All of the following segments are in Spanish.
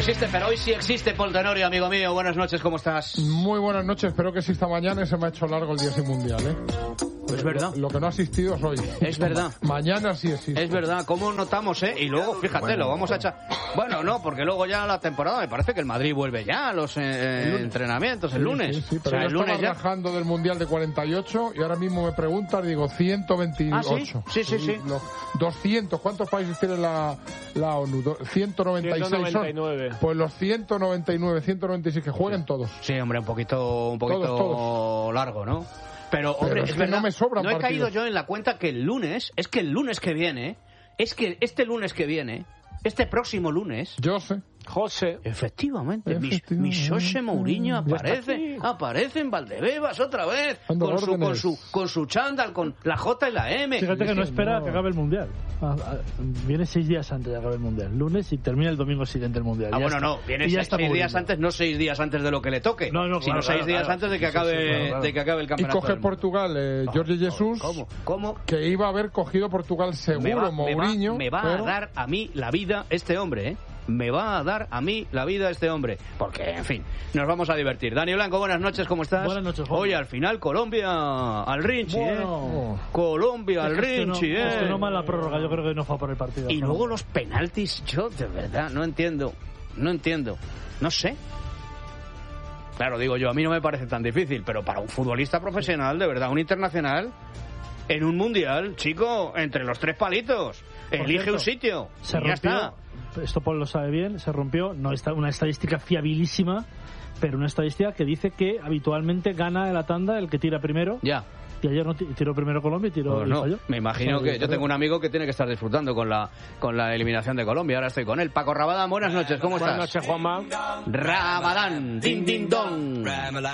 existe, pero hoy sí existe, Paul Tenorio, amigo mío. Buenas noches, ¿cómo estás? Muy buenas noches, espero que exista mañana y se me ha hecho largo el día sin mundial, ¿eh? Es verdad. Lo que no ha asistido es hoy. Es verdad. Mañana sí existe. Es verdad, ¿cómo notamos, eh? Y luego, fíjate, lo vamos a echar... Bueno, no, porque luego ya la temporada, me parece que el Madrid vuelve ya a los entrenamientos el lunes. Sí, pero yo el lunes estaba rajando del mundial de 48 y ahora mismo me preguntas, digo, 128. ¿Ah, sí? Sí. 200, ¿cuántos países tiene la ONU? 196 199. son. Pues los 199, 196 que jueguen todos. Sí, hombre, un poquito todos. largo, ¿no? Pero, hombre, es es que verdad, no me sobran no he partidos. caído yo en la cuenta que el lunes que viene, este próximo lunes... Yo sé. José. Efectivamente. Mi José Mourinho aparece en Valdebebas otra vez, con su chándal, con la J y la M. Fíjate que no espera que acabe el Mundial. Viene 6 días antes de acabar el Mundial. Lunes y termina el domingo siguiente el Mundial. Viene 6 días antes, no 6 días antes de lo que le toque, sino 6 días antes de que acabe el campeonato. Y coge Portugal, Jorge Jesús. ¿Cómo? Que iba a haber cogido Portugal seguro, Mourinho. Me va a dar a mí la vida este hombre, ¿eh? Me va a dar a mí la vida este hombre. Porque, en fin, nos vamos a divertir. Dani Blanco, buenas noches, ¿cómo estás? Buenas noches, Juan. Hoy, al final, Colombia al Rinchi, Colombia al Rinchi, no mal la prórroga, yo creo que no fue por el partido. Y luego los penaltis, yo de verdad no entiendo. No sé. Claro, digo yo, a mí no me parece tan difícil, pero para un futbolista profesional, de verdad, un internacional, en un mundial, chico, entre los 3 palitos, elige un sitio. Se y ya está. Esto Paul lo sabe bien, se rompió, no está una estadística fiabilísima, pero una estadística que dice que habitualmente gana la tanda el que tira primero. Ya. Y ayer no tiró primero Colombia y tiró falló. Me imagino que yo tengo un amigo que tiene que estar disfrutando con la eliminación de Colombia. Ahora estoy con él. Paco Rabadán, buenas noches, ¿cómo estás? Buenas noches, Juanma. Rabadán, din din don.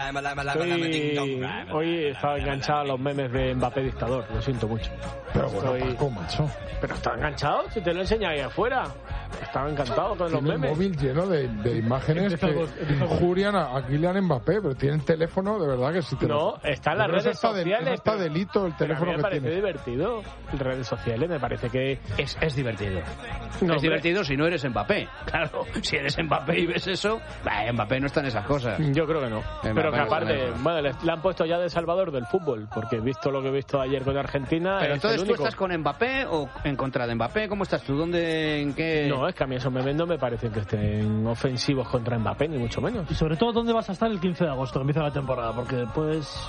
Hoy estaba enganchado a los memes de Mbappé dictador, lo siento mucho. Pero bueno, Paco, macho. Pero estaba enganchado, si te lo enseña ahí afuera. Estaba encantado con los memes. Tiene el móvil lleno de imágenes que injurian a Kylian Mbappé, pero tiene el teléfono, de verdad que sí. No, está en las redes sociales. Está delito el teléfono que tiene. Me parece divertido. En redes sociales me parece que es divertido. Es divertido si no eres Mbappé. Claro, si eres Mbappé y ves eso, Mbappé no está en esas cosas. Yo creo que no. Pero que aparte, bueno, le han puesto ya de salvador del fútbol, porque he visto lo que he visto ayer con Argentina. Pero entonces tú estás con Mbappé o en contra de Mbappé, ¿cómo estás tú? ¿En qué? No, es que a mí esos memes no me parecen que estén ofensivos contra Mbappé, ni mucho menos. Y sobre todo, ¿dónde vas a estar el 15 de agosto, que empieza la temporada? Porque después...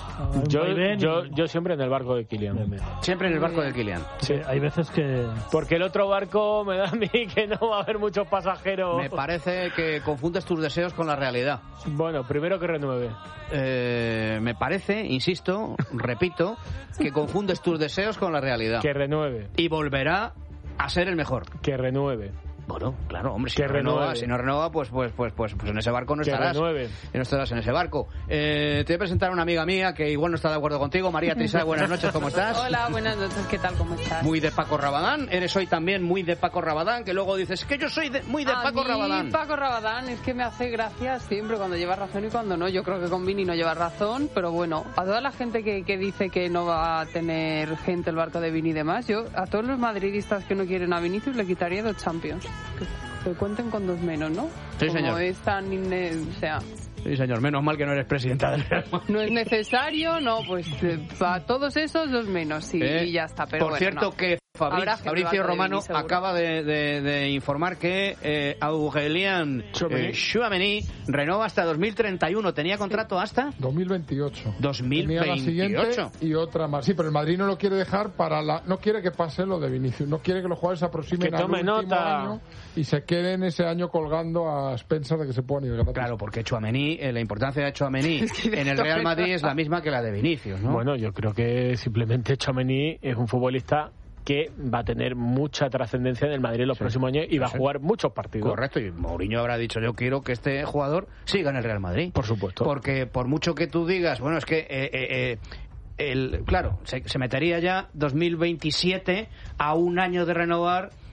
Yo siempre en el barco de Kylian. Siempre en el barco de Kylian. Sí, hay veces que... Porque el otro barco me da a mí que no va a haber muchos pasajeros. Me parece que confundes tus deseos con la realidad. Bueno, primero que renueve. Me parece, insisto, repito, que confundes tus deseos con la realidad. Que renueve. Y volverá a ser el mejor. Que renueve. Bueno, claro, hombre, si no renueva, pues en ese barco no estarás. No estarás en ese barco. Te voy a presentar a una amiga mía que igual no está de acuerdo contigo. María Trisá, buenas noches, ¿cómo estás? Hola, buenas noches, ¿qué tal? ¿Cómo estás? Muy de Paco Rabadán. Eres hoy también muy de Paco Rabadán, que luego dices que yo soy muy de Paco Rabadán. Paco Rabadán es que me hace gracia siempre cuando lleva razón y cuando no. Yo creo que con Vini no lleva razón, pero bueno, a toda la gente que dice que no va a tener gente el barco de Vini y demás, yo a todos los madridistas que no quieren a Vinicius le quitaría 2 Champions. Que cuenten con 2 menos, ¿no? Sí, como señor. Es tan Sí, señor, menos mal que no eres presidenta del Real Madrid. No es necesario, no, pues para todos esos 2 menos, sí, y ya está. Pero por cierto, que Fabricio Romano acaba de informar que Aurélien Tchouaméni renova hasta 2031. ¿Tenía contrato hasta? 2028. 2028. Tenía la siguiente y otra más. Sí, pero el Madrid no lo quiere dejar no quiere que pase lo de Vinicius. No quiere que los jugadores se aproximen al último año y se queden ese año colgando a expensas de que se puedan ir gratis. Claro, porque Tchouaméni, la importancia de Tchouaméni en el Real Madrid es la misma que la de Vinicius, ¿no? Bueno, yo creo que simplemente Tchouaméni es un futbolista que va a tener mucha trascendencia en el Madrid en los próximos años y va a jugar muchos partidos. Correcto, y Mourinho habrá dicho, yo quiero que este jugador siga en el Real Madrid. Por supuesto. Porque por mucho que tú digas, bueno, es que claro, se metería ya 2027 a un año de renovar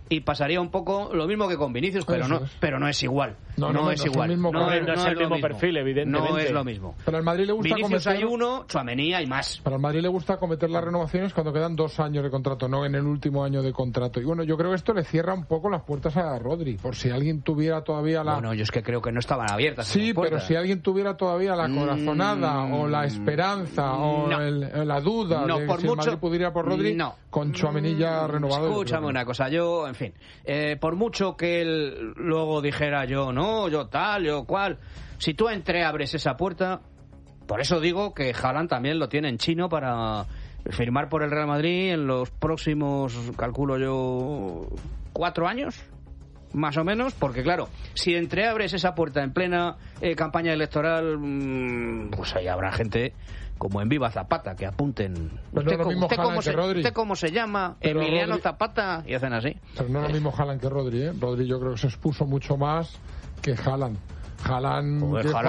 y pasaría un poco lo mismo que con Vinicius, pero no es igual. No es igual. No es el mismo perfil, evidentemente. No es lo mismo. Pero al Madrid le gusta Vinicius hay uno, Tchouaméni hay más. Para el Madrid le gusta cometer las renovaciones cuando quedan 2 años de contrato, no en el último año de contrato. Y bueno, yo creo que esto le cierra un poco las puertas a Rodri, por si alguien tuviera todavía la... Bueno, yo es que creo que no estaban abiertas. Sí, pero si alguien tuviera todavía la corazonada o la esperanza o la duda de por si el Madrid pudiera por Rodri, con Tchouaméni ya renovado. Escúchame una cosa, yo, en fin, por mucho que él luego dijera yo tal, yo cual, si tú abres esa puerta, por eso digo que Haaland también lo tiene en chino para firmar por el Real Madrid en los próximos, calculo yo, 4 años, más o menos, porque claro, si abres esa puerta en plena campaña electoral, pues ahí habrá gente como en Viva Zapata que apunten. ¿Usted cómo se llama? Pero Emiliano Rodri... Zapata, y hacen así. Pero no es lo mismo Haaland que Rodri, ¿eh? Rodri yo creo que se expuso mucho más que Haaland. Haaland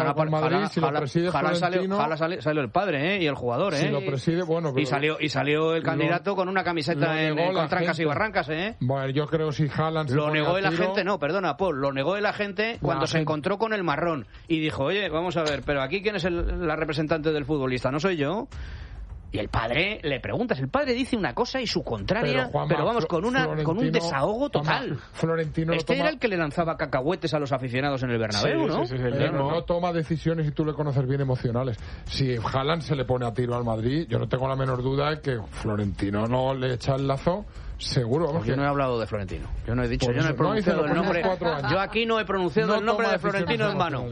salió el padre, y el jugador, Si lo preside, bueno, pero y salió el candidato con una camiseta con trancas y barrancas, Bueno, yo creo que si Haaland lo negó el agente, Paul, lo negó el agente cuando se encontró con el marrón y dijo, oye, vamos a ver, pero aquí quién es la representante del futbolista, no soy yo. Y el padre le preguntas, el padre dice una cosa y su contraria, pero vamos, con un desahogo total. Florentino era el que le lanzaba cacahuetes a los aficionados en el Bernabéu, ¿no? Sí, no toma decisiones y tú le conoces bien emocionales. Si Haaland se le pone a tiro al Madrid, yo no tengo la menor duda de que Florentino no le echa el lazo. Seguro. Yo no he hablado de Florentino. Yo no he dicho, yo no he pronunciado el nombre. Yo aquí no he pronunciado el nombre de Florentino en vano.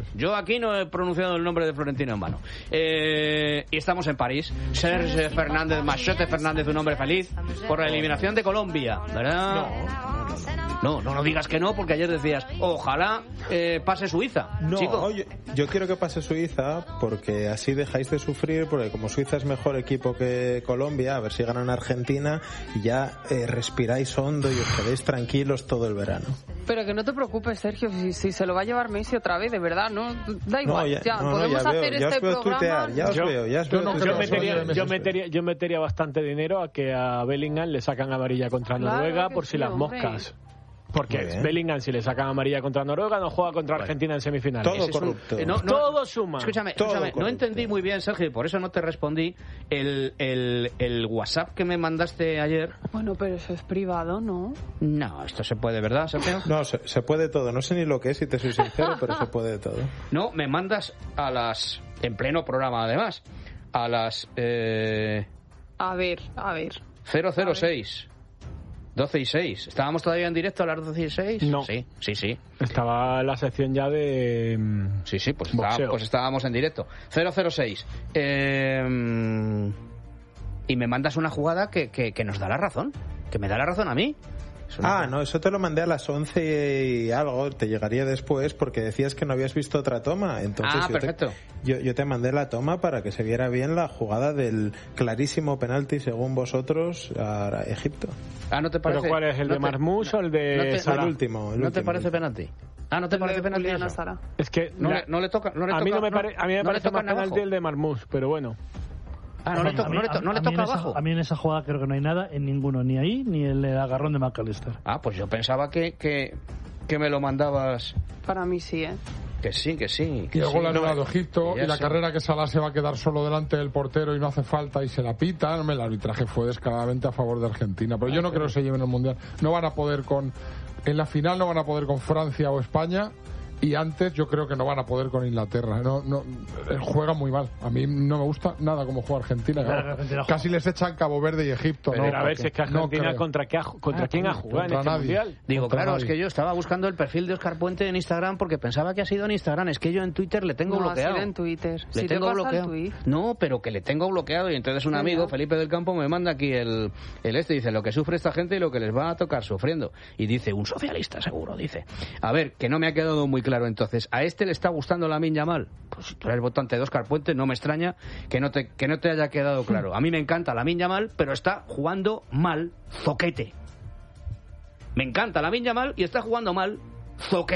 Y estamos en París. Serge Fernández, Machete Fernández, un hombre feliz por la eliminación de Colombia, ¿verdad? No digas que no, porque ayer decías, ojalá pase Suiza. No, chico. Yo quiero que pase Suiza porque así dejáis de sufrir, porque como Suiza es mejor equipo que Colombia, a ver si ganan Argentina y ya respiráis hondo y os quedéis tranquilos todo el verano. Pero que no te preocupes, Sergio, si se lo va a llevar Messi otra vez, de verdad, ¿no? Da igual, podemos hacer este programa. Yo metería bastante dinero a que a Bellingham le sacan amarilla contra Noruega por si las moscas. Porque Bellingham, si le sacan amarilla contra Noruega, no juega contra Argentina en semifinales. Todo corrupto. Todo suma. Escúchame, no entendí muy bien, Sergio, por eso no te respondí el WhatsApp que me mandaste ayer. Bueno, pero eso es privado, ¿no? No, esto se puede, ¿verdad, Sergio? No, se puede todo. No sé ni lo que es, si te soy sincero, pero se puede todo. No, me mandas en pleno programa, además, a las... A ver. 006. 12 y 6. ¿Estábamos todavía en directo a las 12 y 6? No. Sí. Estaba la sección ya de... Sí, pues estábamos en directo. 006. Y me mandas una jugada que nos da la razón. Que me da la razón a mí. No, eso te lo mandé a las 11 y algo, te llegaría después porque decías que no habías visto otra toma. Entonces perfecto. Yo te mandé la toma para que se viera bien la jugada del clarísimo penalti según vosotros a Egipto. ¿No te parece? ¿Pero cuál es? ¿El de Marmoush o el de el último? ¿No te parece penalti? ¿No te parece penalti eso? Es que no le toca. A mí me parece más penalti el de Marmoush, pero bueno. No le toca abajo. A mí en esa jugada creo que no hay nada en ninguno, ni ahí ni el agarrón de McAllister. Pues yo pensaba que me lo mandabas. Para mí sí, Que sí. Y el gol anulado Egipto y la carrera que Salah se va a quedar solo delante del portero y no hace falta y se la pitan. El arbitraje fue descaradamente a favor de Argentina, pero yo no creo que se lleven el Mundial. No van a poder en la final no van a poder con Francia o España. Y antes yo creo que no van a poder con Inglaterra. Juegan muy mal. A mí no me gusta nada como juega Argentina. Casi les echan Cabo Verde y Egipto. Pero a ver si es que Argentina contra quién ha jugado en este mundial. Digo, claro, es que yo estaba buscando el perfil de Óscar Puente en Instagram porque pensaba que ha sido en Instagram. Es que yo en Twitter le tengo bloqueado. Ha sido en Twitter. Le tengo bloqueado. No, pero que le tengo bloqueado. Y entonces un amigo, Felipe del Campo, me manda aquí el dice lo que sufre esta gente y lo que les va a tocar sufriendo. Y dice, un socialista seguro, dice. A ver, que no me ha quedado muy claro entonces. ¿A este le está gustando Lamine Yamal? Pues si tú eres votante de Óscar Puente, no me extraña que no te haya quedado claro. A mí me encanta Lamine Yamal, pero está jugando mal, zoquete. Me encanta Lamine Yamal y está jugando mal, zoquete.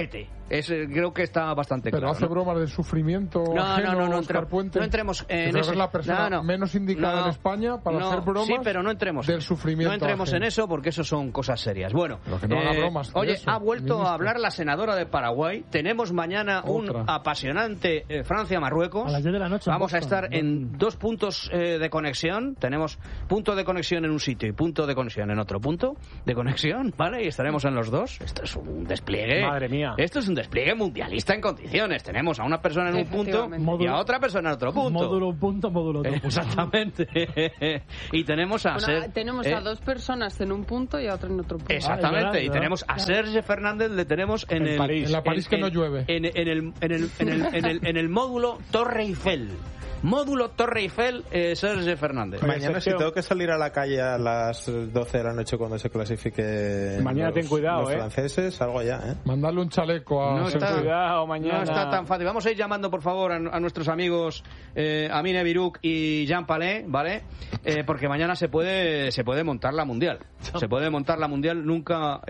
creo que está bastante claro. Pero hace bromas de sufrimiento no entremos en eso. Es la persona menos indicada en España para hacer bromas. Sí, pero no entremos del sufrimiento. No entremos en eso porque eso son cosas serias. Bueno, oye, ha vuelto a hablar la senadora de Paraguay. Tenemos mañana un apasionante Francia-Marruecos. A las 10 de la noche. Vamos a estar en 2 puntos de conexión. Tenemos punto de conexión en un sitio y punto de conexión en otro punto de conexión, ¿vale? Y estaremos en los 2. Esto es un despliegue. Madre mía. Esto es un despliegue mundialista en condiciones. Tenemos a una persona en un punto y a otra persona en otro punto. Módulo un punto, módulo otro punto. Exactamente. Y tenemos a tenemos a 2 personas en un punto y a otra en otro punto. Exactamente. Y tenemos a Serge Fernández, le tenemos en París. En la París que no llueve. En el módulo Torre Eiffel. Módulo Torre Eiffel, Serge Fernández. Mañana si tengo que salir a la calle a las 12 de la noche cuando se clasifique mañana ten cuidado, los franceses, salgo ya, Mandarle un chaleco a... cuidado, mañana. No está tan fácil. Vamos a ir llamando, por favor, a nuestros amigos Amine Biruk y Jean Palais, ¿vale? Porque mañana se puede montar la Mundial. Se puede montar la Mundial, nunca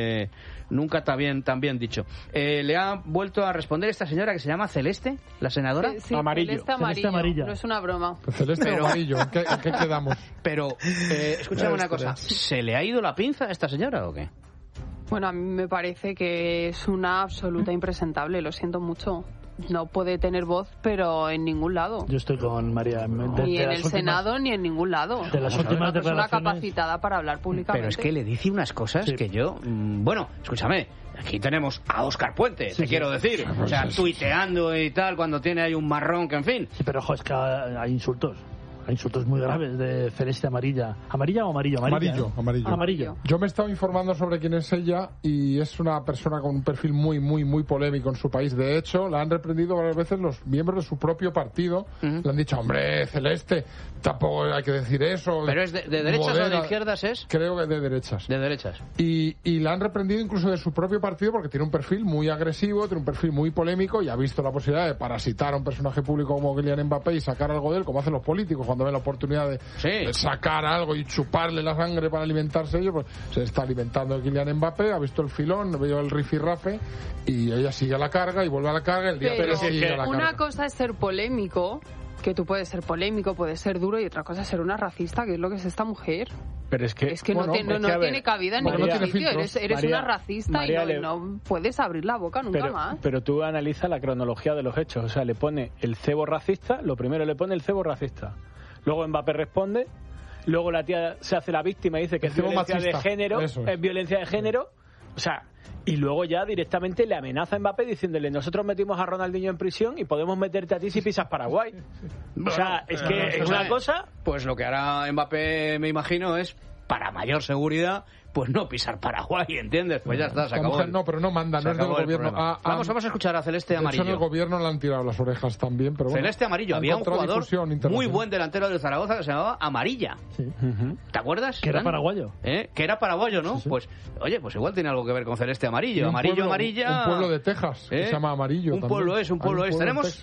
tan bien dicho. Le ha vuelto a responder esta señora que se llama Celeste, la senadora. Sí, amarillo. Celeste amarilla. No es una broma. Celeste amarillo, ¿en qué quedamos? Pero, escúchame una cosa, ¿se le ha ido la pinza a esta señora o qué? Bueno, a mí me parece que es una absoluta impresentable, lo siento mucho. No puede tener voz, pero en ningún lado. Yo estoy con María. Ni en el Senado, ni en ningún lado. De las últimas declaraciones. Es una capacitada para hablar públicamente. Pero es que le dice unas cosas que yo... Bueno, escúchame, aquí tenemos a Óscar Puente, te quiero decir. O sea, tuiteando y tal, cuando tiene ahí un marrón que, en fin... Sí, pero, ojo, es que hay insultos. Hay insultos muy graves de Celeste Amarilla. ¿Amarilla o amarillo? Amarillo. Yo me he estado informando sobre quién es ella y es una persona con un perfil muy, muy, muy polémico en su país. De hecho, la han reprendido varias veces los miembros de su propio partido. Le han dicho, hombre, Celeste, tampoco hay que decir eso. ¿Pero es de derechas o de izquierdas es? Creo que de derechas. De derechas. Y la han reprendido incluso de su propio partido porque tiene un perfil muy agresivo, tiene un perfil muy polémico y ha visto la posibilidad de parasitar a un personaje público como Kylian Mbappé y sacar algo de él, como hacen los políticos cuando ven la oportunidad de sacar algo y chuparle la sangre para alimentarse ellos, pues se está alimentando de Kylian Mbappé, ha visto el filón, veo el rifirrafe y ella sigue a la carga y vuelve a la carga el día pero sigue a la una carga. Cosa es ser polémico, que tú puedes ser polémico, puedes ser duro, y otra cosa es ser una racista, que es lo que es esta mujer. Pero es que no tiene cabida en ningún sitio. Eres una racista y no puedes abrir la boca nunca más. Pero tú analiza la cronología de los hechos. O sea, le pone el cebo racista, lo primero le pone el cebo racista. Luego Mbappé responde, luego la tía se hace la víctima y dice que es violencia de género, es violencia de género. O sea, y luego ya directamente le amenaza a Mbappé diciéndole, nosotros metimos a Ronaldinho en prisión y podemos meterte a ti si pisas Paraguay. O sea, es que es una cosa... Pues lo que hará Mbappé, me imagino, es, para mayor seguridad, pues no pisar Paraguay, ¿entiendes? Pues ya está, se acabó. No, pero no manda, no es del gobierno. Vamos a escuchar a Celeste Amarillo. De hecho, en el gobierno le han tirado las orejas también, pero bueno. Celeste Amarillo, había un jugador muy buen delantero del Zaragoza que se llamaba Amarilla. Sí. ¿Te acuerdas? Que era paraguayo. Que era paraguayo, ¿no? Sí. Pues, oye, pues igual tiene algo que ver con Celeste Amarillo. Amarilla. Un pueblo de Texas que se llama Amarillo. Un pueblo es. Tenemos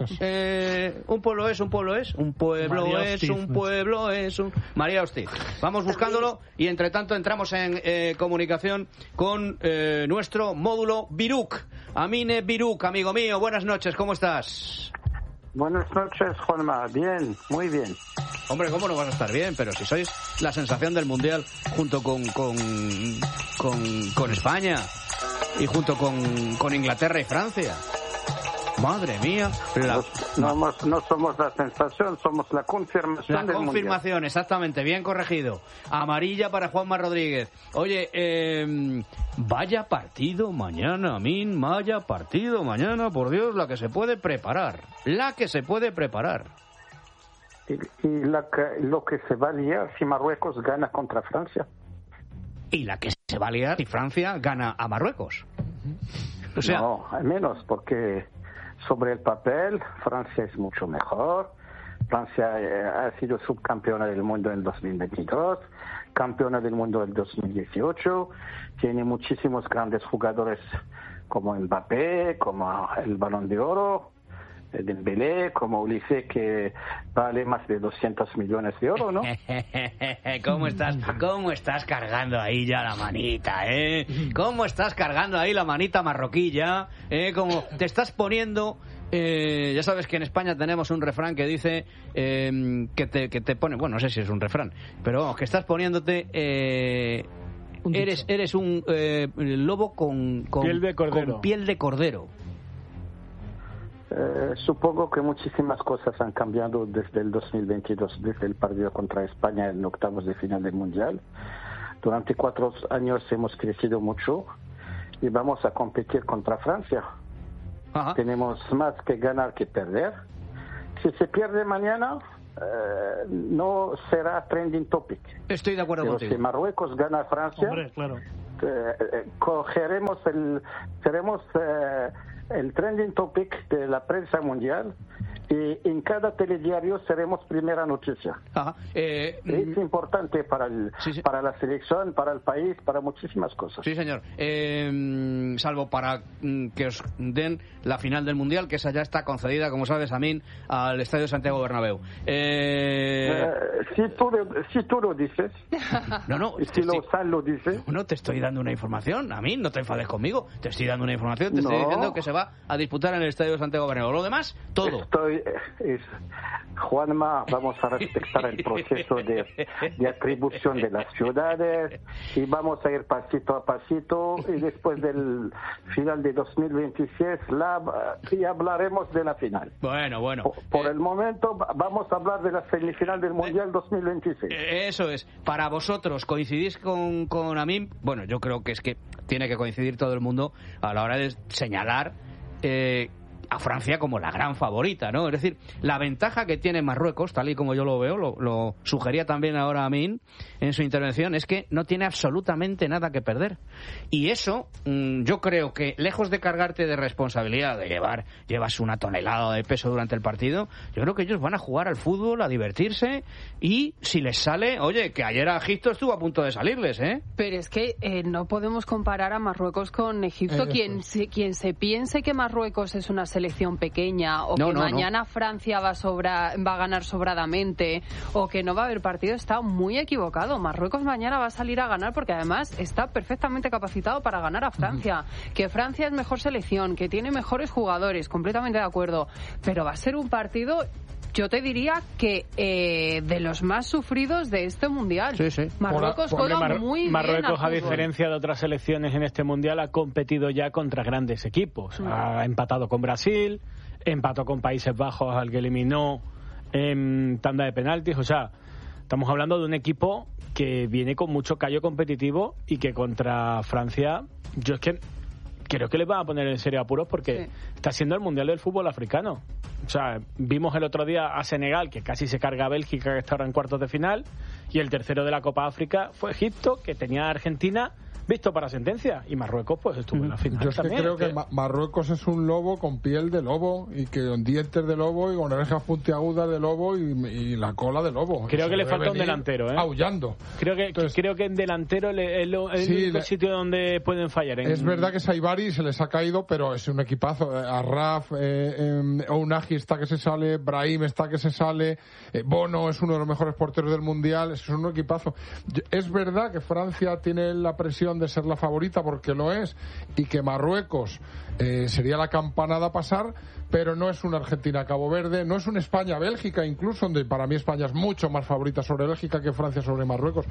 un pueblo es. María Hostiz. Vamos buscándolo y entre tanto entramos en comunicación con nuestro módulo Biruk. Amine Biruk, amigo mío, buenas noches, ¿cómo estás? Buenas noches, Juanma, bien, muy bien. Hombre, ¿cómo no vas a estar bien? Pero si sois la sensación del Mundial junto con España y junto con Inglaterra y Francia. Madre mía. No somos la sensación, somos la confirmación del confirmación, mundial. Exactamente, bien corregido. Amarilla para Juanma Rodríguez. Oye, vaya partido mañana, Amin, vaya partido mañana, por Dios, la que se puede preparar. Y lo que se va a liar si Marruecos gana contra Francia. Y la que se va a liar si Francia gana a Marruecos. O sea, no, al menos, porque... Sobre el papel, Francia es mucho mejor. Francia ha sido subcampeona del mundo en 2022, campeona del mundo en 2018. Tiene muchísimos grandes jugadores como Mbappé, como el Balón de Oro. Dembélé, como Ulises, que vale más de 200 millones de euros, ¿no? ¿Cómo estás cargando ahí ya la manita, ¿Cómo estás cargando ahí la manita marroquilla? Como te estás poniendo... ya sabes que en España tenemos un refrán que dice que te pone... Bueno, no sé si es un refrán, pero vamos, que estás poniéndote... Eres un lobo con piel de cordero. Con piel de cordero. Supongo que muchísimas cosas han cambiado desde el 2022, desde el partido contra España en octavos de final del Mundial. Durante 4 años hemos crecido mucho y vamos a competir contra Francia. Ajá. Tenemos más que ganar que perder. Si se pierde mañana, no será trending topic. Estoy de acuerdo contigo. Si Marruecos gana a Francia, hombre, claro, seremos el trending topic de la prensa mundial y en cada telediario seremos primera noticia. Ajá. Es importante para la selección, para el país, para muchísimas cosas. Sí, señor. Salvo para que os den la final del Mundial, que esa ya está concedida, como sabes, Amin, al Estadio Santiago Bernabéu. Si tú lo dices. No. Si Lozano lo dice. No te estoy dando una información, Amin, no te enfades conmigo. Te estoy dando una información, te estoy diciendo que se va a disputar en el Estadio Santiago Bernabéu. Lo demás, todo. Juanma, vamos a respetar el proceso de atribución de las ciudades y vamos a ir pasito a pasito y después del final de 2026 y hablaremos de la final. Bueno. Por el momento vamos a hablar de la semifinal del Mundial 2026. Eso es. Para vosotros, ¿coincidís con Amin? Bueno, yo creo que es que tiene que coincidir todo el mundo a la hora de señalar a Francia como la gran favorita, ¿no? Es decir, la ventaja que tiene Marruecos, tal y como yo lo veo, lo sugería también ahora Amin en su intervención, es que no tiene absolutamente nada que perder. Y eso, yo creo que, lejos de cargarte de responsabilidad, de llevas una tonelada de peso durante el partido, yo creo que ellos van a jugar al fútbol, a divertirse, y si les sale, oye, que ayer a Egipto estuvo a punto de salirles, ¿eh? Pero es que no podemos comparar a Marruecos con Egipto. Quien se piense que Marruecos es una selección pequeña o que mañana Francia va a ganar sobradamente o que no va a haber partido está muy equivocado. Marruecos mañana va a salir a ganar porque además está perfectamente capacitado para ganar a Francia. Que Francia es mejor selección, que tiene mejores jugadores, completamente de acuerdo, pero va a ser un partido, yo te diría que de los más sufridos de este Mundial. Sí. Marruecos juega muy bien. Marruecos, a diferencia de otras selecciones en este Mundial, ha competido ya contra grandes equipos. Ha empatado con Brasil, empató con Países Bajos, al que eliminó en tanda de penaltis. O sea, estamos hablando de un equipo que viene con mucho callo competitivo y que contra Francia, yo es que creo que les van a poner en serio apuros porque está siendo el Mundial del fútbol africano. O sea, vimos el otro día a Senegal, que casi se carga a Bélgica, que está ahora en cuartos de final, y el tercero de la Copa África fue Egipto, que tenía a Argentina visto para sentencia, y Marruecos pues estuvo en la final. Yo es que creo que Marruecos es un lobo con piel de lobo y que con dientes de lobo y con orejas puntiagudas de lobo y la cola de lobo. Creo que le falta un delantero, aullando. Creo que en delantero es el único sitio donde pueden fallar. Es verdad que Saibari se les ha caído, pero es un equipazo. Arraf, Ounahi está que se sale, Brahim está que se sale, Bono es uno de los mejores porteros del Mundial, es un equipazo. Es verdad que Francia tiene la presión de ser la favorita porque lo es y que Marruecos sería la campanada a pasar, pero no es una Argentina-Cabo Verde, no es una España-Bélgica incluso, donde para mí España es mucho más favorita sobre Bélgica que Francia sobre Marruecos.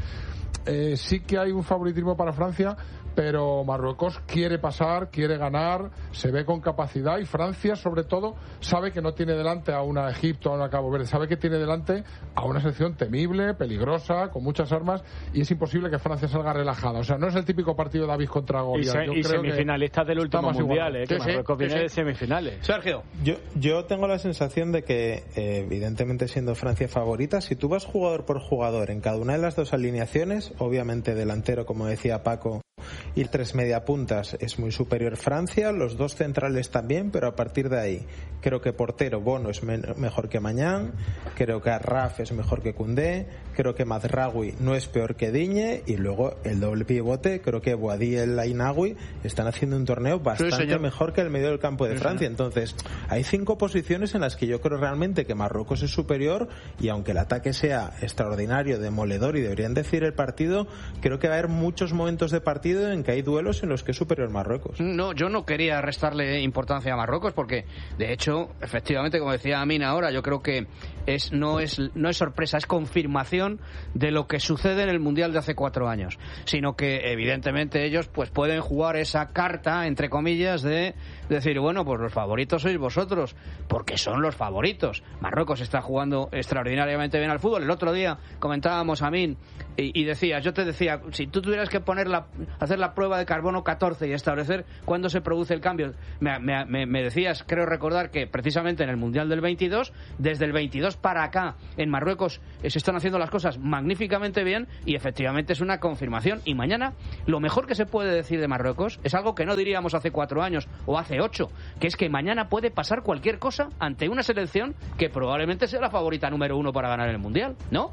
Sí que hay un favoritismo para Francia, pero Marruecos quiere pasar, quiere ganar, se ve con capacidad, y Francia sobre todo sabe que no tiene delante a una Egipto, a una Cabo Verde, sabe que tiene delante a una selección temible, peligrosa, con muchas armas, y es imposible que Francia salga relajada. O sea, no es el típico partido David contra Goliat. Y semifinalistas del último Mundial, que Marruecos viene de semifinales. Sergio. Yo tengo la sensación de que, evidentemente siendo Francia favorita, si tú vas jugador por jugador en cada una de las dos alineaciones, obviamente delantero, como decía Paco, y 3 mediapuntas es muy superior Francia, los 2 centrales también, pero a partir de ahí creo que portero Bono es mejor que Mañán, creo que Arraf es mejor que Koundé, creo que Mazraoui no es peor que Digne, y luego el doble pivote, creo que Boadi y el Ainaoui están haciendo un torneo bastante mejor que el medio del campo de Francia. Entonces hay 5 posiciones en las que yo creo realmente que Marruecos es superior, y aunque el ataque sea extraordinario, demoledor y deberían decir el partido, creo que va a haber muchos momentos de partido en que hay duelos en los que es superior Marruecos. No, yo no quería restarle importancia a Marruecos, porque de hecho, efectivamente, como decía Amin ahora, yo creo que no es sorpresa, es confirmación de lo que sucede en el Mundial de hace 4 años, sino que evidentemente ellos pues pueden jugar esa carta, entre comillas, de decir, bueno, pues los favoritos sois vosotros, porque son los favoritos. Marruecos está jugando extraordinariamente bien al fútbol. El otro día comentábamos, Amin, y decías, yo te decía, si tú tuvieras que hacer la prueba de carbono 14 y establecer cuándo se produce el cambio, me decías, creo recordar, que precisamente en el Mundial del 22, desde el 22 para acá, en Marruecos se están haciendo las cosas magníficamente bien, y efectivamente es una confirmación. Y mañana, lo mejor que se puede decir de Marruecos es algo que no diríamos hace 4 años o hace 8, que es que mañana puede pasar cualquier cosa ante una selección que probablemente sea la favorita número 1 para ganar el Mundial, ¿no?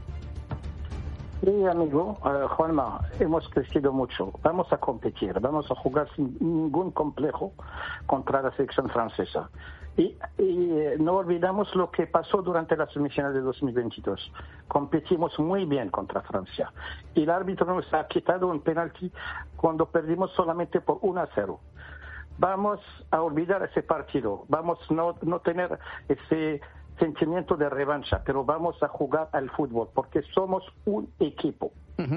Sí, amigo, Juanma, hemos crecido mucho. Vamos a competir, vamos a jugar sin ningún complejo contra la selección francesa. Y no olvidamos lo que pasó durante la semifinal de 2022. Competimos muy bien contra Francia. Y el árbitro nos ha quitado un penalti cuando perdimos solamente por 1-0. Vamos a olvidar ese partido. Vamos a no tener ese sentimiento de revancha, pero vamos a jugar al fútbol porque somos un equipo.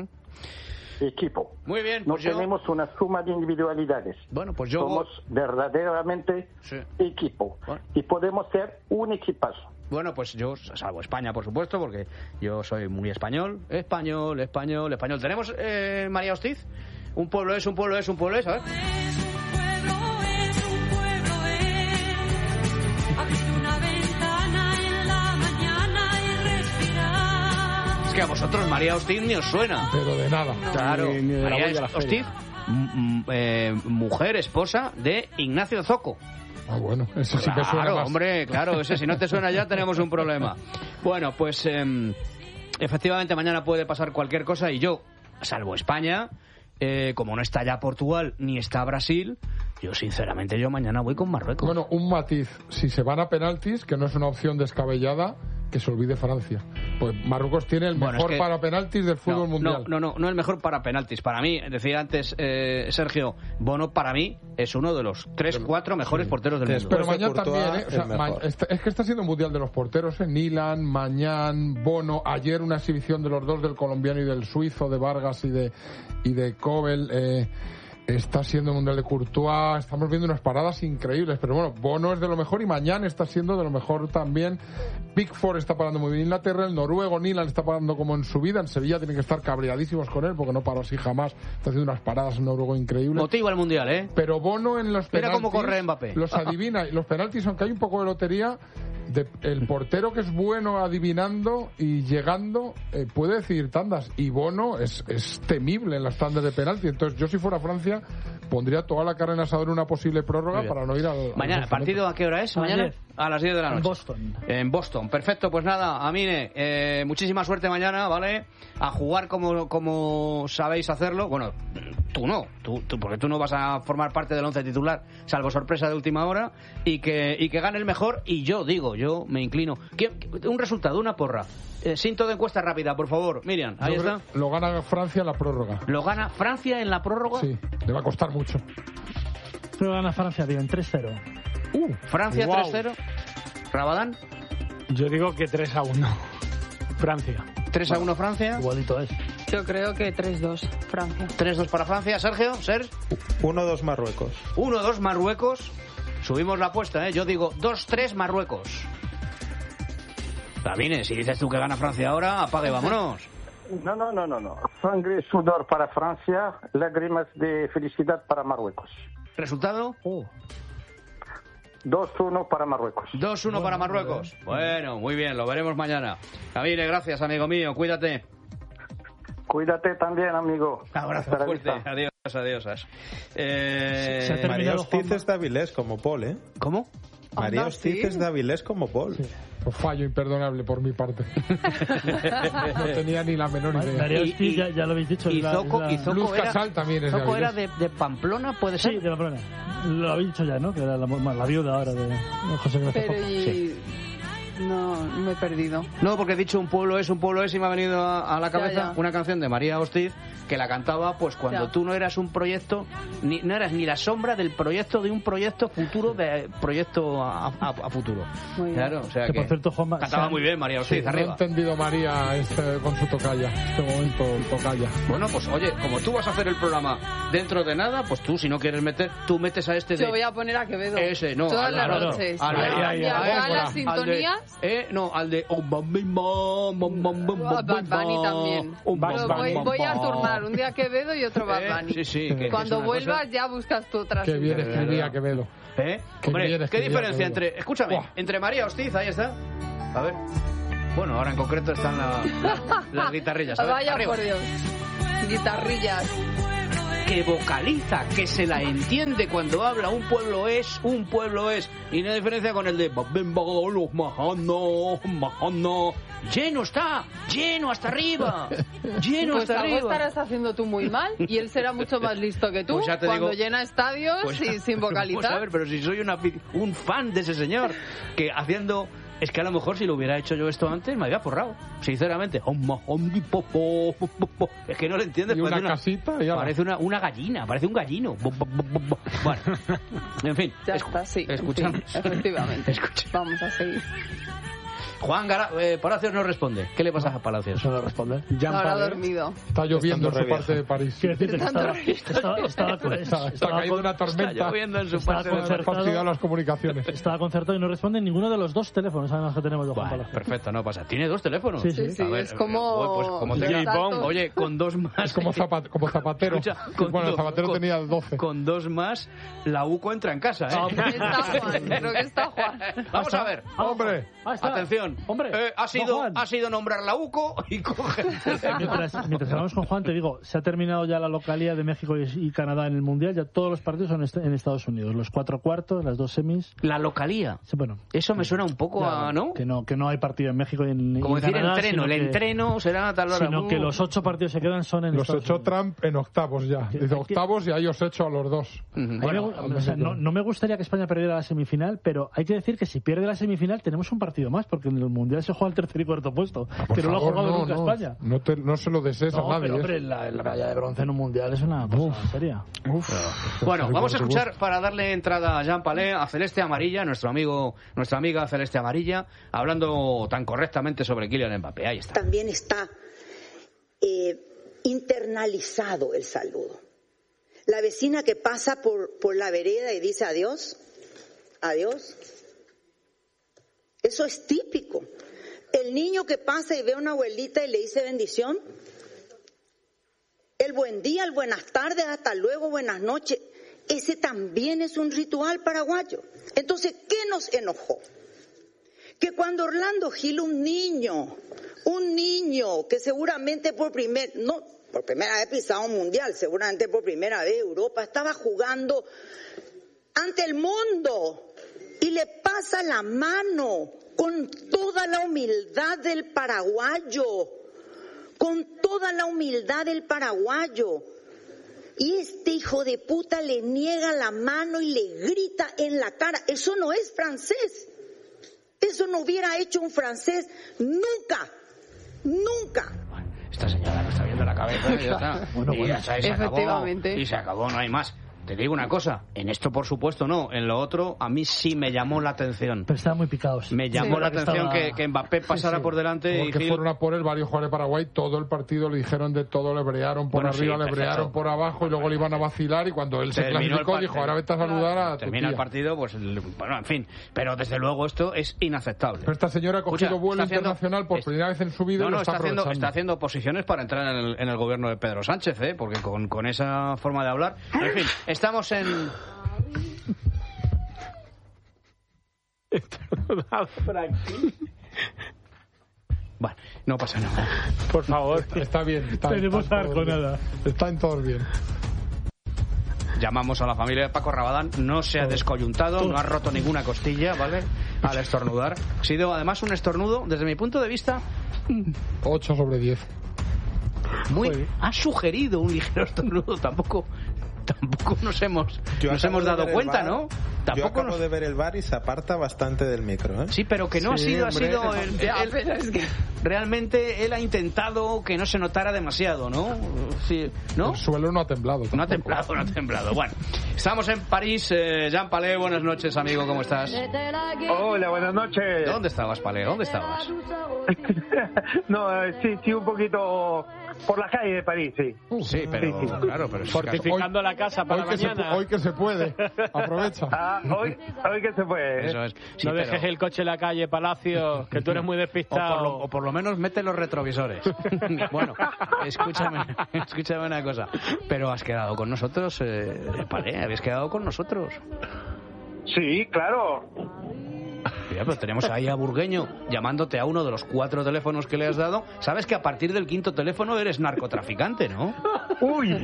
Equipo. Muy bien. No tenemos una suma de individualidades. Bueno, pues somos verdaderamente equipo. Bueno. Y podemos ser un equipazo. Bueno, pues yo, salvo España, por supuesto, porque yo soy muy español. Español. ¿Tenemos María Hostiz? Un pueblo es, a ver. Es que a vosotros María Hostiz ni os suena. Pero de nada. Claro, María Hostiz, mujer, esposa de Ignacio Zoco. Ah, bueno, ese sí que suena más. Hombre, claro, ese si no te suena ya tenemos un problema. Bueno, pues efectivamente mañana puede pasar cualquier cosa, y yo, salvo España, como no está ya Portugal ni está Brasil, yo sinceramente mañana voy con Marruecos. Bueno, un matiz, si se van a penaltis, que no es una opción descabellada, que se olvide Francia. Pues Marruecos tiene el mejor para penaltis del fútbol mundial. No el mejor para penaltis. Para mí, decía antes Sergio, Bono para mí es uno de los 3-4 mejores porteros del mundo. Pero Mañán también, es que está siendo un mundial de los porteros, Nilan, Mañán, Bono, ayer una exhibición de los dos, del colombiano y del suizo, de Vargas y de Kobel. Está siendo mundial de Courtois, estamos viendo unas paradas increíbles, pero bueno, Bono es de lo mejor y Mañán está siendo de lo mejor también. Pickford está parando muy bien Inglaterra, el noruego Nilan está parando como en su vida, en Sevilla tienen que estar cabreadísimos con él porque no paró así jamás, está haciendo unas paradas en noruego increíbles. Motiva el mundial, ¿eh? Pero Bono en los penaltis, mira cómo corre Mbappé, los adivina, y los penaltis, aunque hay un poco de lotería, el portero que es bueno adivinando y llegando puede decidir tandas, y Bono es temible en las tandas de penalti. Entonces yo, si fuera Francia, pondría toda la carne en asador en una posible prórroga para no ir al mañana. ¿El partido a qué hora es? Mañana a las 10 de la noche. En Boston. Perfecto, pues nada, Amine, muchísima suerte mañana, ¿vale? A jugar como sabéis hacerlo. Bueno, tú no, porque tú no vas a formar parte del 11 titular, salvo sorpresa de última hora, y que gane el mejor. Y yo me inclino. Un resultado, una porra. Cinto de encuesta rápida, por favor, Miriam. Ahí está. Lo gana Francia en la prórroga. ¿Lo gana Francia en la prórroga? Sí, le va a costar mucho. Lo gana Francia, bien, 3-0. Francia 3-0. ¿Rabadán? Yo digo que 3-1. Francia. 3-1 Francia. Igualito es. Yo creo que 3-2 Francia. 3-2 para Francia. Sergio, 1-2 Marruecos. 1-2 Marruecos. Subimos la apuesta, ¿eh? Yo digo 2-3 Marruecos. Davine, si dices tú que gana Francia ahora, apague, vámonos. No. Sangre y sudor para Francia, lágrimas de felicidad para Marruecos. ¿Resultado? 2-1 para Marruecos. 2-1 para Marruecos. Bueno, muy bien, lo veremos mañana. Davine, gracias, amigo mío, cuídate. Cuídate también, amigo. Abrazo fuerte, adiós. Adiós. María Hostiz es de Avilés como Paul, ¿eh? ¿Cómo? María Hostiz es de Avilés como Paul. Sí. Pues fallo imperdonable por mi parte. No tenía ni la menor idea. María Hostiz, ya lo habéis dicho. Y Zoco Luz Casal también es de Avilés. era de Pamplona, ¿puede ser? Sí, de Pamplona. Lo habéis dicho ya, ¿no? Que era la viuda ahora de José Ignacio Zoco. Sí. No, me he perdido. No, porque he dicho un pueblo es y me ha venido a la cabeza una canción de María Hostiz que la cantaba pues cuando tú no eras un proyecto, no eras ni la sombra del proyecto de un proyecto futuro, de proyecto a futuro. Claro, o sea que por cierto, Juanma, cantaba muy bien María Hostiz, arriba. No he entendido María con su tocaya, este momento tocaya. Bueno, pues oye, como tú vas a hacer el programa dentro de nada, pues tú si no quieres meter, tú metes a este de... Yo voy a poner a Quevedo. Ese, no. Todas las noches. A las sintonías... No, al de... Bad Bunny también. Voy a turnar un día Quevedo y otro Bad Bunny. Sí. Cuando vuelvas ya buscas tú otra. Qué bien escribía Quevedo. Hombre, ¿qué diferencia entre... Escúchame, entre María Hostiz, ahí está. A ver. Bueno, ahora en concreto están las guitarrillas. A ver, vaya arriba. por Dios. Guitarrillas. Que vocaliza, que se la entiende cuando habla. Un pueblo es. Y no hay diferencia con el de lleno hasta arriba. Pues algo estarás haciendo tú muy mal y él será mucho más listo que tú pues cuando llena estadios y sin vocalizar. Pues a ver, pero si soy un fan de ese señor que haciendo... Es que a lo mejor si lo hubiera hecho yo esto antes me había forrado, sinceramente. Es que no lo entiendes. Y una casita y parece una gallina, parece un gallino. Bueno, en fin. Ya está, sí. Escuchamos. Sí, efectivamente. Vamos a seguir. Juan Palacios no responde. ¿Qué le pasa a Palacios? Eso no responde. Ahora dormido. Está lloviendo en su parte de París. Quiero decirte que está caído una tormenta. Está lloviendo en su parte de París. Fastidiado las comunicaciones. Estaba concertado y no responde en ninguno de los dos teléfonos además que tenemos de Juan Palacios. Perfecto, no pasa. ¿Tiene dos teléfonos? Sí. A ver, es como... Pues como oye, con dos más... Es como Zapatero. Escucha, Zapatero tenía 12. Con dos más, la UCO entra en casa, ¿eh? Está Juan, creo que está Juan. Vamos a ver. ¡Hombre! Atención. ¡Hombre! Ha sido nombrar la UCO y coge... Mientras hablamos con Juan, te digo, se ha terminado ya la localía de México y Canadá en el Mundial, ya todos los partidos son en Estados Unidos, los 4 cuartos, las 2 semis. La localía. Sí, bueno. Eso me suena un poco a... ¿no? Que no hay partido en México y en como decir Canadá, el entreno será a tal hora. Sino que los 8 partidos se quedan son en Estados Unidos. Los echó Trump en octavos ya. Dice octavos y ahí os echo a los dos. Bueno, no me gustaría que España perdiera la semifinal, pero hay que decir que si pierde la semifinal tenemos un partido más, porque en el Mundial se juega el tercer y cuarto puesto, que no lo ha jugado nunca España. No se lo desees a nadie. Pero, hombre, la medalla de bronce en un Mundial es una cosa seria. Bueno, vamos a escuchar, para darle entrada a Jean Palais, a Celeste Amarilla, nuestra amiga Celeste Amarilla, hablando tan correctamente sobre Kylian Mbappé. Ahí está. También está internalizado el saludo. La vecina que pasa por la vereda y dice adiós, eso es típico. El niño que pasa y ve a una abuelita y le dice bendición, el buen día, el buenas tardes, hasta luego, buenas noches, ese también es un ritual paraguayo. Entonces, ¿qué nos enojó? Que cuando Orlando Gil, un niño que seguramente por primera vez pisado un mundial, seguramente por primera vez Europa, estaba jugando ante el mundo y le pasa la mano con toda la humildad del paraguayo, y este hijo de puta le niega la mano y le grita en la cara. Eso no es francés. Eso no hubiera hecho un francés nunca. Bueno, esta señora no está viendo la cabeza y ya está. Efectivamente. Y se acabó, no hay más. Te digo una cosa, en esto por supuesto no, en lo otro a mí sí me llamó la atención. Pero estaban muy picados. Me llamó la atención que Mbappé pasara por delante. Porque fueron a por él varios jugadores de Paraguay, todo el partido le dijeron de todo, le brearon por arriba, le brearon por abajo y luego le iban a vacilar y cuando él se clasificó dijo, ahora vete a saludar a tu termina el partido, pues bueno, en fin, pero desde luego esto es inaceptable. Pero esta señora ha cogido vuelo internacional por primera vez en su vida y lo está aprovechando. Está haciendo posiciones para entrar en el gobierno de Pedro Sánchez, porque con esa forma de hablar, en fin, estamos en... Bueno, no pasa nada. Por favor. Está bien. Tenemos arco, nada. Está en todo bien. llamamos a la familia de Paco Rabadán, no se ha descoyuntado, no ha roto ninguna costilla, ¿vale? Al estornudar. Ha sido además un estornudo, desde mi punto de vista, 8 sobre 10. Ha sugerido un ligero estornudo, tampoco nos hemos dado cuenta, ¿no? Yo acabo de ver el VAR y se aparta bastante del micro, ¿eh? Sí, pero que no ha sido realmente él ha intentado que no se notara demasiado, ¿no? Sí, ¿no? El suelo no ha temblado. No ha temblado. Bueno, estamos en París. Jean Palé, buenas noches, amigo, ¿cómo estás? Hola, buenas noches. ¿Dónde estabas, Palé? ¿Dónde estabas? No, sí, un poquito por la calle de París, sí. Sí, pero claro, pero fortificando la casa para mañana. Hoy que se puede, aprovecha. Hoy que se puede. Eso es. Sí, no dejes el coche en la calle, Palacio, que tú eres muy despistado. O por lo menos mete los retrovisores. Bueno, escúchame una cosa. Pero has quedado con nosotros, Palé, habéis quedado con nosotros. Sí, claro. Mira, pero tenemos ahí a Burgueño llamándote a uno de los 4 teléfonos que le has dado. Sabes que a partir del 5.º teléfono eres narcotraficante, ¿no? Uy.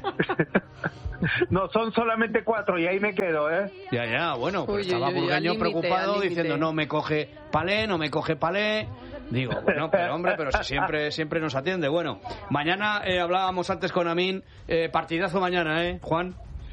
No, son solamente 4 y ahí me quedo, ¿eh? Ya, bueno, pues estaba Burgueño preocupado diciendo no me coge Palé. Digo, bueno, pero hombre, pero si siempre nos atiende. Bueno, mañana hablábamos antes con Amin, partidazo mañana, Juan.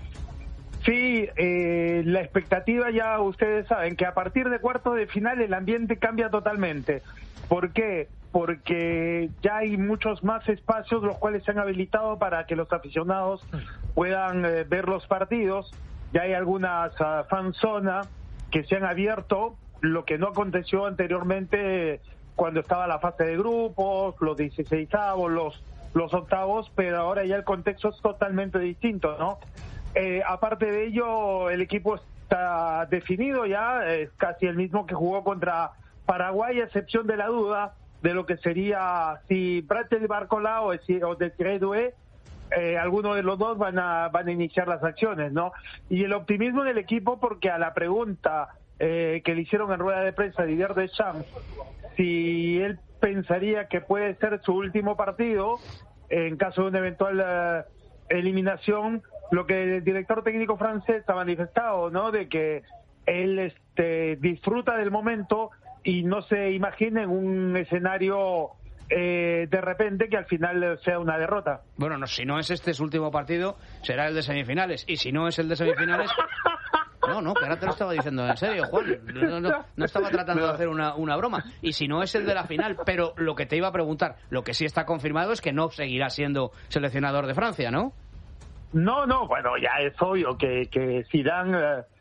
Sí, la expectativa ya ustedes saben que a partir de cuartos de final el ambiente cambia totalmente. ¿Por qué? Porque ya hay muchos más espacios los cuales se han habilitado para que los aficionados puedan ver los partidos. Ya hay algunas fanzonas que se han abierto, lo que no aconteció anteriormente cuando estaba la fase de grupos, los 16avos, los octavos, pero ahora ya el contexto es totalmente distinto, ¿no? Aparte de ello, el equipo está definido ya, es casi el mismo que jugó contra Paraguay, a excepción de la duda de lo que sería si Bradley Barcola o Desiré Doué, alguno de los dos van a iniciar las acciones, ¿no? Y el optimismo en el equipo, porque a la pregunta que le hicieron en rueda de prensa a Didier Deschamps, si él pensaría que puede ser su último partido en caso de una eventual eliminación, lo que el director técnico francés ha manifestado, ¿no? De que él disfruta del momento y no se imagina en un escenario de repente que al final sea una derrota. Bueno, no, si no es su último partido, será el de semifinales. Y si no es el de semifinales... No, que ahora te lo estaba diciendo en serio, Juan. No estaba tratando de hacer una broma. Y si no es el de la final, pero lo que te iba a preguntar, lo que sí está confirmado es que no seguirá siendo seleccionador de Francia, ¿no? No, bueno, ya es obvio que Zidane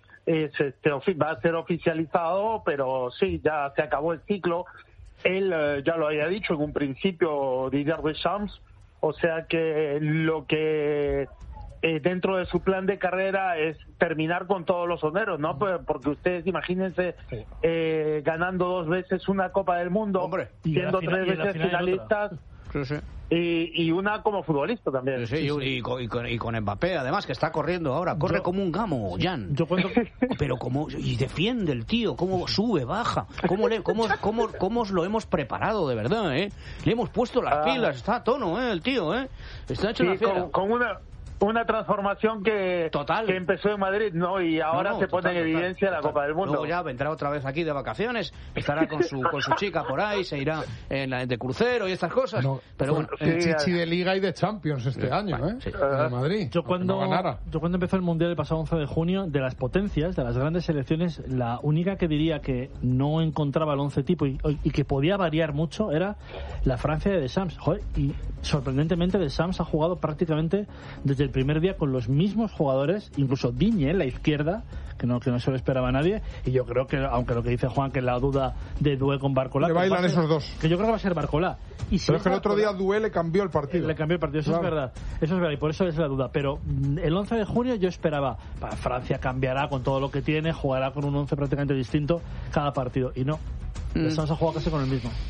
va a ser oficializado, pero sí, ya se acabó el ciclo. Él ya lo había dicho en un principio, Didier Deschamps, o sea que lo que dentro de su plan de carrera es terminar con todos los honores, ¿no? Porque ustedes imagínense ganando 2 veces una Copa del Mundo, hombre, siendo 3 veces finalistas. Sí. Y una como futbolista también. Sí. Y con Mbappé, además, que está corriendo ahora. Corre como un gamo, Jan. Pero y defiende el tío, cómo sube, baja. Cómo os lo hemos preparado, de verdad, ¿eh? Le hemos puesto las pilas, está a tono, el tío, ¿eh? Está hecho una fiera. Con una transformación que empezó en Madrid, ¿no? Y ahora se pone en evidencia la Copa del Mundo. Luego ya vendrá otra vez aquí de vacaciones, estará con su chica por ahí, se irá de crucero y estas cosas. No, pero bueno, Chichi de Liga y de Champions este año, ¿eh? Sí. De Madrid. Yo cuando empezó el Mundial el pasado 11 de junio, de las potencias, de las grandes selecciones, la única que diría que no encontraba el 11 tipo y que podía variar mucho era la Francia de Deschamps. Joder, y sorprendentemente Deschamps ha jugado prácticamente desde el primer día con los mismos jugadores, incluso Digne en la izquierda, que no se lo esperaba nadie, y yo creo que, aunque lo que dice Juan, que la duda de Doué con Barcola, le bailan esos dos, que yo creo que va a ser Barcola. Y si pero es que el otro día Doué le cambió el partido. Eso claro. Es verdad, y por eso es la duda. Pero el 11 de junio yo esperaba, Francia cambiará con todo lo que tiene, jugará con un 11 prácticamente distinto cada partido, y no. Estamos a jugar casi con el mismo.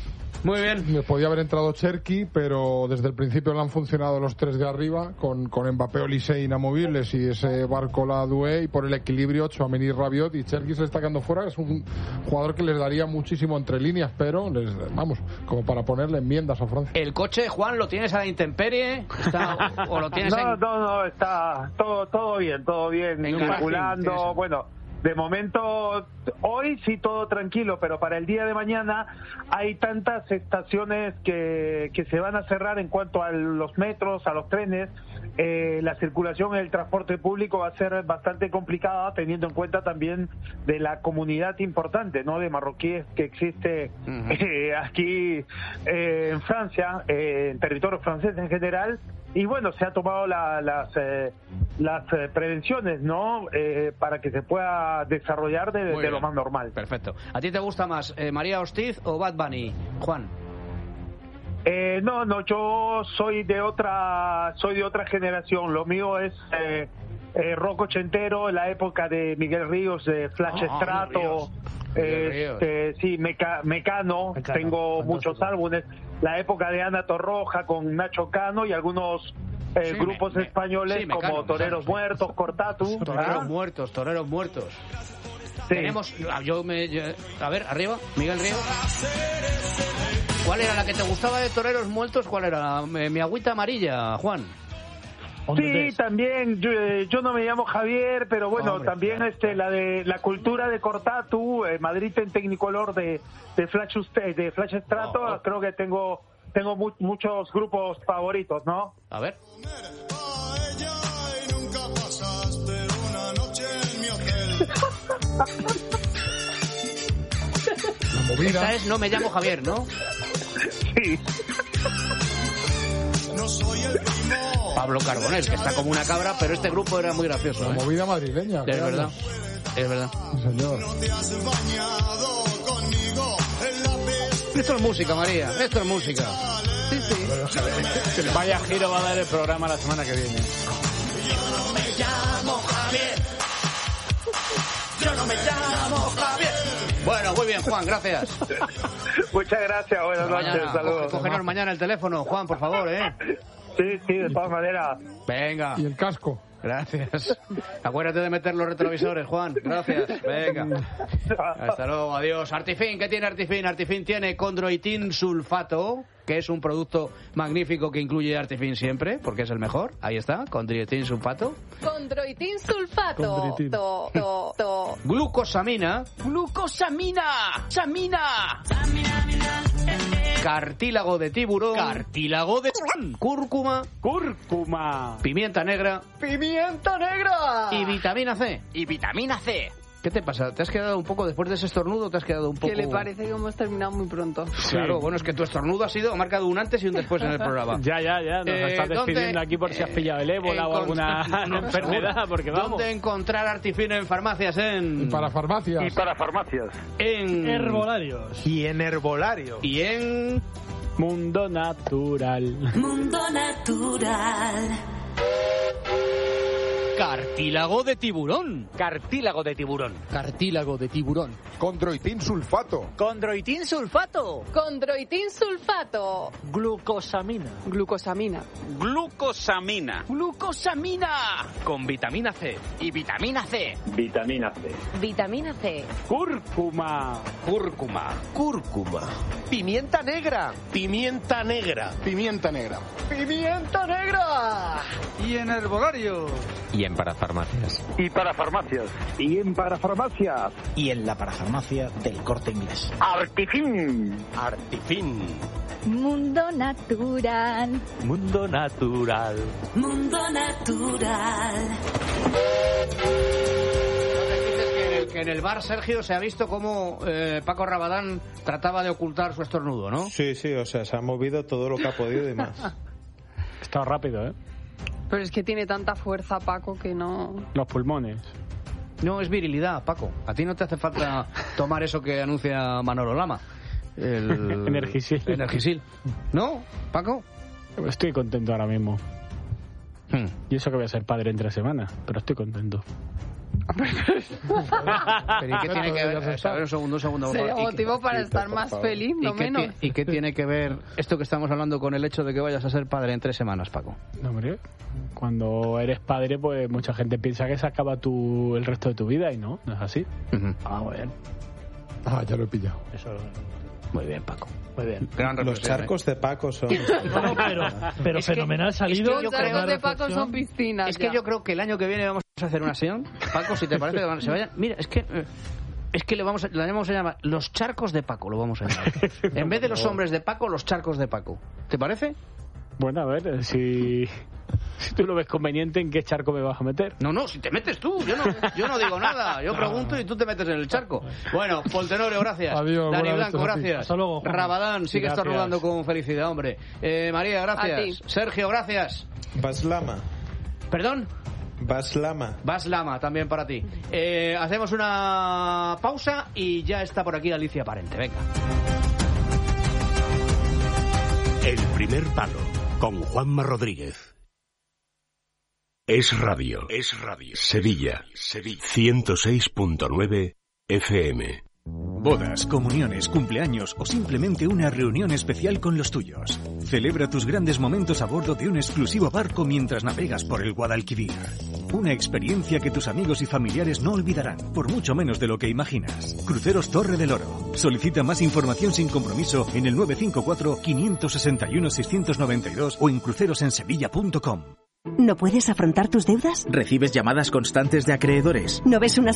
Muy bien. Me podía haber entrado Cherki, pero desde el principio le han funcionado los tres de arriba, con Mbappé, Olise inamovibles y ese Barcola Doué, y por el equilibrio Tchouaméni, Rabiot, y Cherki se le está quedando fuera. Es un jugador que les daría muchísimo entre líneas, pero vamos, como para ponerle enmiendas a Francia. ¿El coche, Juan, lo tienes a la intemperie? ¿O lo tienes No, está todo bien, circulando. Bueno, de momento, hoy sí todo tranquilo, pero para el día de mañana hay tantas estaciones que se van a cerrar en cuanto a los metros, a los trenes. La circulación en el transporte público va a ser bastante complicada, teniendo en cuenta también de la comunidad importante, ¿no?, de marroquíes que existe aquí en Francia, en territorio francés en general. Y bueno, se ha tomado las prevenciones, ¿no?, para que se pueda desarrollar de lo más normal. Perfecto. ¿A ti te gusta más María Hostiz o Bad Bunny, Juan? No, yo soy de otra generación. Lo mío es rock ochentero, en la época de Miguel Ríos, de Flash Strato, sí, Mecano. Tengo muchos álbumes. La época de Ana Torroja con Nacho Cano y algunos grupos españoles como Toreros Muertos, Cortatu. Toreros Muertos. Sí. Tenemos, a ver, arriba, Miguel Ríos. ¿Cuál era la que te gustaba de Toreros Muertos? ¿Cuál era? Mi agüita amarilla, Juan. Sí, también. Yo no me llamo Javier, pero bueno, también la de la cultura de Cortatu, Madrid en Technicolor de Flash Strato. Creo que tengo muchos grupos favoritos, ¿no? A ver. Esta es No me llamo Javier, ¿no? Sí. No soy el primo. Pablo Carbonell, que está como una cabra, pero este grupo era muy gracioso. La movida madrileña. Es verdad. Sí, señor. Esto es música, María. Esto es música. Sí. Vaya giro va a dar el programa la semana que viene. Yo no me llamo Javier. Yo no me llamo Javier. Bueno, muy bien, Juan, gracias. Muchas gracias, buenas noches, saludos. Cógenos mañana el teléfono, Juan, por favor, Sí, de todas maneras. Venga. Y el casco. Gracias. Acuérdate de meter los retrovisores, Juan. Gracias. Venga. Hasta luego. Adiós. Artifin, ¿qué tiene Artifin? Artifin tiene condroitin sulfato, que es un producto magnífico que incluye Artifin siempre, porque es el mejor. Ahí está, condroitin sulfato. Condroitin sulfato. Glucosamina. Samina. Cartílago de tiburón. Cartílago de cúrcuma. Pimienta negra. Y vitamina C. ¿Qué te pasa? ¿Te has quedado un poco, después de ese estornudo, te has quedado un poco...? Que le parece que hemos terminado muy pronto. Sí. Claro, bueno, es que tu estornudo ha marcado un antes y un después en el programa. Ya. Nos estás despidiendo aquí por si has pillado el ébola o alguna enfermedad, porque vamos. ¿Dónde encontrar Artifin en farmacias? Y para farmacias. En... Herbolarios. Y en herbolarios. Y en... Mundo Natural. Cartílago de tiburón. Condroitin sulfato. Glucosamina. Con vitamina C. Y vitamina C. Cúrcuma. Pimienta negra. Y en herbolarios. Y en parafarmacias. Y para farmacias. Y en la parafarmacia del Corte Inglés. Artifin. Mundo natural. Que en el bar, Sergio, se ha visto cómo Paco Rabadán trataba de ocultar su estornudo, ¿no? Sí, o sea, se ha movido todo lo que ha podido y más. Está rápido, ¿eh? Pero es que tiene tanta fuerza, Paco, que no... Los pulmones. No, es virilidad, Paco. A ti no te hace falta tomar eso que anuncia Manolo Lama. El... Energisil. ¿No, Paco? Estoy contento ahora mismo. Y eso que voy a ser padre en 3 semanas, pero estoy contento. ¿Pero qué tiene que ver? Un segundo. Sería motivo para estar más feliz, no menos. ¿Y qué tiene que ver esto que estamos hablando con el hecho de que vayas a ser padre en 3 semanas, Paco? No, hombre, cuando eres padre, pues mucha gente piensa que se acaba el resto de tu vida y no es así. Muy bien. Ya lo he pillado. Eso. Muy bien, Paco. Muy bien. Los charcos de Paco son... pero fenomenal salido. Los charcos de Paco son piscinas. Es que yo creo que el año que viene vamos a hacer una sesión. Paco, si te parece que se vayan... Mira, es que le vamos a llamar los charcos de Paco, lo vamos a llamar. En vez de los hombres de Paco, los charcos de Paco. ¿Te parece? Bueno, a ver, si tú lo ves conveniente, ¿en qué charco me vas a meter? No, si te metes tú, yo no digo nada. Yo pregunto y tú te metes en el charco. Bueno, Poltenorio, gracias. Adiós, Dani Blanco, gracias. Hasta luego. Rabadán, sigue estornudando con felicidad, hombre. María, gracias. Sergio, gracias. Baslama. ¿Perdón? Baslama también para ti. Hacemos una pausa y ya está por aquí Alicia Parente. Venga. El primer palo, con Juanma Rodríguez. Es radio. Sevilla. 106.9 FM. Bodas, comuniones, cumpleaños o simplemente una reunión especial con los tuyos. Celebra tus grandes momentos a bordo de un exclusivo barco mientras navegas por el Guadalquivir. Una experiencia que tus amigos y familiares no olvidarán, por mucho menos de lo que imaginas. Cruceros Torre del Oro. Solicita más información sin compromiso en el 954-561-692 o en crucerosensevilla.com. ¿No puedes afrontar tus deudas? ¿Recibes llamadas constantes de acreedores? ¿No ves una